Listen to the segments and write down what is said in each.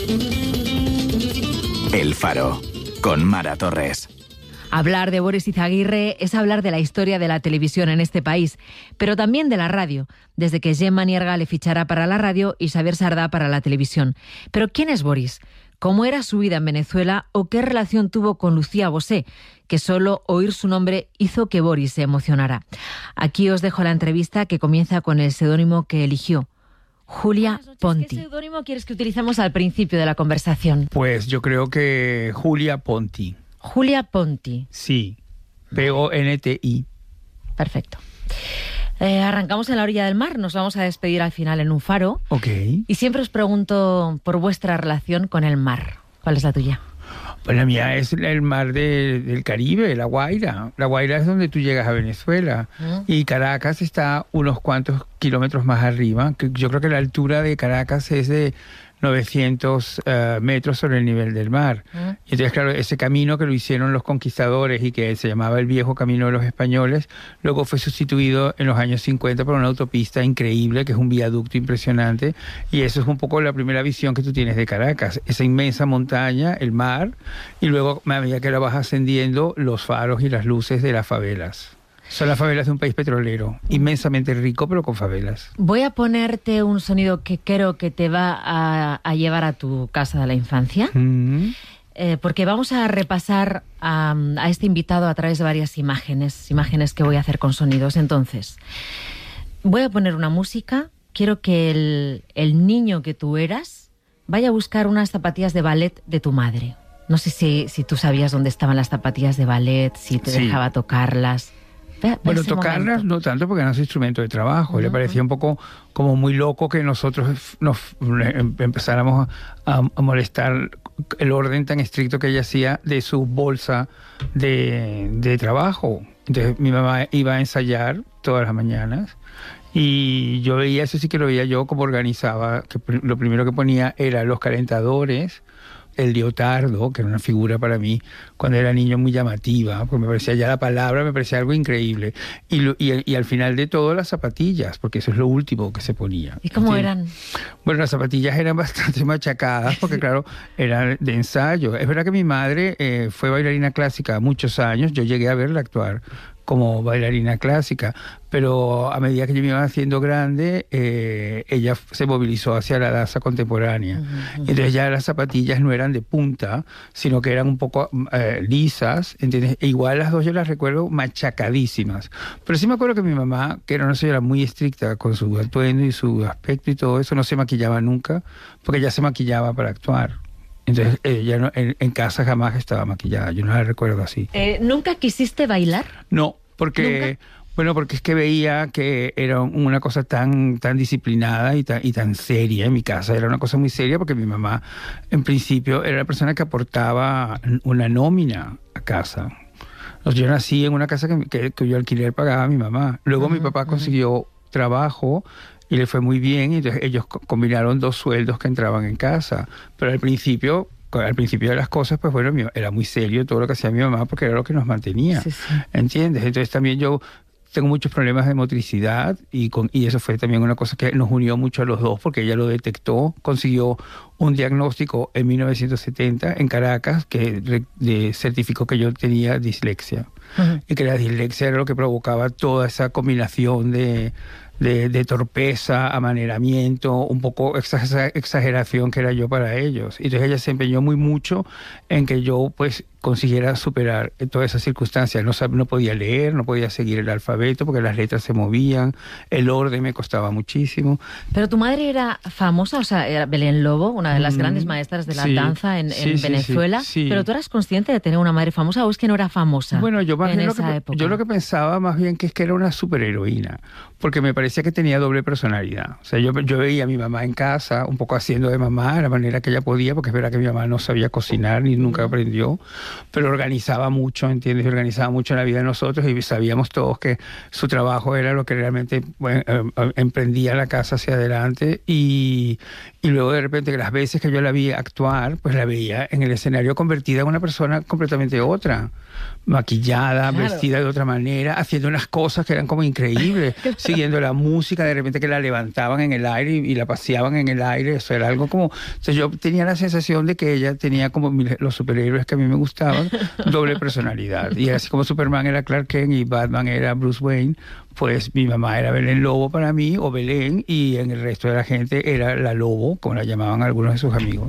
El Faro, con Mara Torres. Hablar de Boris Izaguirre es hablar de la historia de la televisión en este país, pero también de la radio, desde que Gemma Nierga le fichara para la radio y Xavier Sardá para la televisión. Pero ¿quién es Boris? ¿Cómo era su vida en Venezuela o qué relación tuvo con Lucía Bosé, que solo oír su nombre hizo que Boris se emocionara? Aquí os dejo la entrevista, que comienza con el seudónimo que eligió: Julia Ponti. ¿Qué seudónimo quieres que utilicemos al principio de la conversación? Pues yo creo que Julia Ponti. Julia Ponti. Sí, Ponti. Perfecto. Arrancamos en la orilla del mar, nos vamos a despedir al final en un faro. Ok. Y siempre os pregunto por vuestra relación con el mar. ¿Cuál es la tuya? Pues la mía es el mar del Caribe, La Guaira. La Guaira es donde tú llegas a Venezuela. Y Caracas está unos cuantos kilómetros más arriba. Yo creo que la altura de Caracas es de 900 metros sobre el nivel del mar. Y entonces, claro, ese camino que lo hicieron los conquistadores y que se llamaba el viejo camino de los españoles, luego fue sustituido en los años 50 por una autopista increíble, que es un viaducto impresionante, y eso es un poco la primera visión que tú tienes de Caracas, esa inmensa montaña, el mar, y luego, a medida que la vas ascendiendo, los faros y las luces de las favelas. Son las favelas de un país petrolero, inmensamente rico, pero con favelas. Voy a ponerte un sonido que creo que te va a llevar a tu casa de la infancia, porque vamos a repasar a este invitado a través de varias imágenes que voy a hacer con sonidos. Entonces, voy a poner una música. Quiero que el niño que tú eras vaya a buscar unas zapatillas de ballet de tu madre. No sé si tú sabías dónde estaban las zapatillas de ballet, si te dejaba tocarlas. Bueno, tocarlas no tanto, porque no es instrumento de trabajo. Le parecía un poco como muy loco que nosotros nos empezáramos a molestar el orden tan estricto que ella hacía de su bolsa de trabajo. Entonces mi mamá iba a ensayar todas las mañanas y yo veía, eso sí que lo veía yo, como organizaba, que lo primero que ponía era los calentadores, el leotardo, que era una figura para mí cuando era niño muy llamativa, porque me parecía, ya la palabra me parecía algo increíble. Y al final de todo, las zapatillas, porque eso es lo último que se ponía. ¿Y cómo eran? Bueno, las zapatillas eran bastante machacadas, porque claro, eran de ensayo. Es verdad que mi madre fue bailarina clásica muchos años, yo llegué a verla actuar como bailarina clásica, pero a medida que yo me iba haciendo grande, ella se movilizó hacia la danza contemporánea. Entonces ya las zapatillas no eran de punta, sino que eran un poco lisas, ¿entiendes? E igual las dos yo las recuerdo machacadísimas. Pero sí me acuerdo que mi mamá, que era una señora muy estricta con su atuendo y su aspecto y todo eso, no se maquillaba nunca, porque ella se maquillaba para actuar. Entonces ella no, en casa jamás estaba maquillada, yo no la recuerdo así. ¿Nunca quisiste bailar? No, porque... ¿Nunca? Bueno, porque es que veía que era una cosa tan disciplinada y tan seria en mi casa. Era una cosa muy seria porque mi mamá, en principio, era la persona que aportaba una nómina a casa. Yo nací en una casa que yo alquiler pagaba a mi mamá. Luego mi papá consiguió trabajo y le fue muy bien, y entonces ellos combinaron 2 sueldos que entraban en casa. Pero al principio de las cosas, pues bueno, era muy serio todo lo que hacía mi mamá, porque era lo que nos mantenía. Sí. ¿Entiendes? Entonces también yo tengo muchos problemas de motricidad y eso fue también una cosa que nos unió mucho a los dos, porque ella lo detectó, consiguió un diagnóstico en 1970 en Caracas que certificó que yo tenía dislexia. Y que la dislexia era lo que provocaba toda esa combinación de torpeza, amaneramiento, un poco exageración que era yo para ellos. Entonces ella se empeñó muy mucho en que yo pues consiguiera superar todas esas circunstancias. No podía leer, no podía seguir el alfabeto porque las letras se movían, el orden me costaba muchísimo. Pero tu madre era famosa, o sea, era Belén Lobo, una de las grandes maestras de la danza en Venezuela, sí. Pero ¿tú eras consciente de tener una madre famosa o es que no era famosa? Bueno, yo lo que pensaba más bien que es que era una superheroína, porque me parecía que tenía doble personalidad. O sea, yo veía a mi mamá en casa, un poco haciendo de mamá, de la manera que ella podía, porque es verdad que mi mamá no sabía cocinar ni nunca aprendió, pero organizaba mucho, ¿entiendes? Organizaba mucho la vida de nosotros y sabíamos todos que su trabajo era lo que realmente emprendía la casa hacia adelante y luego de repente que las veces que yo la vi actuar, pues la veía en el escenario convertida en una persona completamente otra, maquillada, claro, vestida de otra manera, haciendo unas cosas que eran como increíbles, siguiendo la música, de repente que la levantaban en el aire y la paseaban en el aire, eso era algo como... Entonces yo tenía la sensación de que ella tenía como los superhéroes que a mí me gustaban, doble personalidad, y así como Superman era Clark Kent y Batman era Bruce Wayne, pues mi mamá era Belén Lobo para mí, o Belén, y en el resto de la gente era la Lobo, como la llamaban algunos de sus amigos.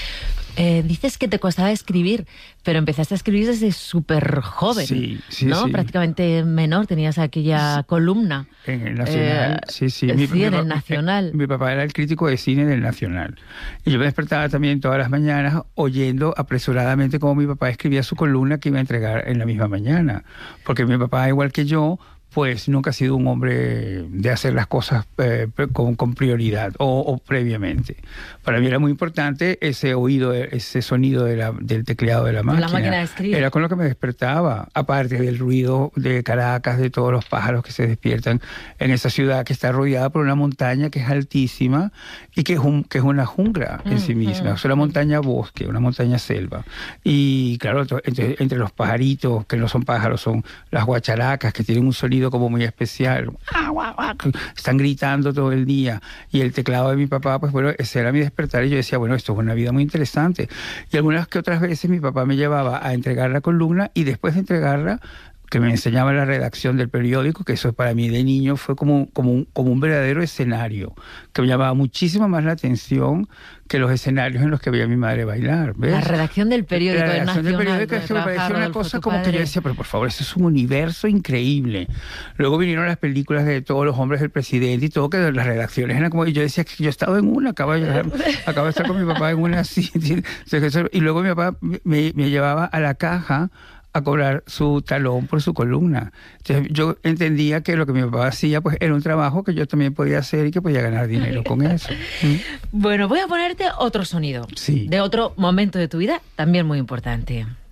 Dices que te costaba escribir, pero empezaste a escribir desde súper joven, sí, ¿no? Sí. Prácticamente menor, tenías aquella columna. En el Nacional, sí. Sí, en el Nacional. Mi papá era el crítico de cine del Nacional. Y yo me despertaba también todas las mañanas oyendo apresuradamente cómo mi papá escribía su columna que iba a entregar en la misma mañana. Porque mi papá, igual que yo, pues nunca ha sido un hombre de hacer las cosas con prioridad o previamente. Para mí era muy importante ese oído, ese sonido del tecleado de la máquina. La máquina de escribir. Era con lo que me despertaba, aparte del ruido de Caracas, de todos los pájaros que se despiertan en esa ciudad que está rodeada por una montaña que es altísima y que es una jungla en sí misma. Es una montaña bosque, una montaña selva. Y claro, entre los pajaritos, que no son pájaros, son las guacharacas, que tienen un sonido como muy especial, están gritando todo el día, y el teclado de mi papá, pues bueno, ese era mi despertar, y yo decía, bueno, esto es una vida muy interesante. Y algunas que otras veces mi papá me llevaba a entregar la columna, y después de entregarla, que me enseñaba la redacción del periódico, que eso para mí de niño fue como un verdadero escenario, que me llamaba muchísimo más la atención que los escenarios en los que veía a mi madre bailar, ¿ves? La redacción del periódico. La redacción del periódico es que me pareció una cosa como que yo decía, pero por favor, eso es un universo increíble. Luego vinieron las películas de todos los hombres del presidente y todo, que las redacciones eran como... Y yo decía que yo he estado en una, acabo de estar con mi papá en una así. Y luego mi papá me llevaba a la caja a cobrar su talón por su columna. Entonces yo entendía que lo que mi papá hacía pues era un trabajo que yo también podía hacer y que podía ganar dinero con eso. Bueno, voy a ponerte otro sonido, sí, de otro momento de tu vida también muy importante.